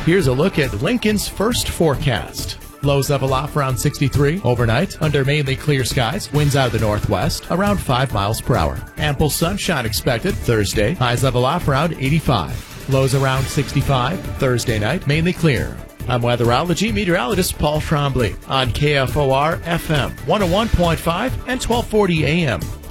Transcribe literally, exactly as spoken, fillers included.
Here's a look at Lincoln's first forecast. Lows level off around sixty-three overnight under mainly clear skies. Winds out of the northwest around five miles per hour. Ample sunshine expected Thursday. Highs level off around eighty-five. Lows around sixty-five. Thursday night mainly clear. I'm weatherology meteorologist Paul Trombley on K F O R F M one oh one point five and twelve forty A M.